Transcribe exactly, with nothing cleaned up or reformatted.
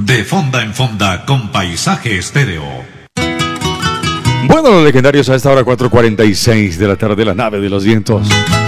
De fonda en fonda con Paisaje Estéreo. Bueno, los legendarios a esta hora, cuatro cuarenta y seis de la tarde, la nave de los vientos.